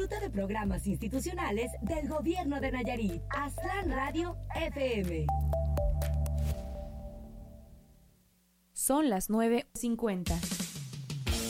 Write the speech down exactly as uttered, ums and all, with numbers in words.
Disfruta de programas institucionales del Gobierno de Nayarit. Aztlán Radio F M. Son las nueve cincuenta.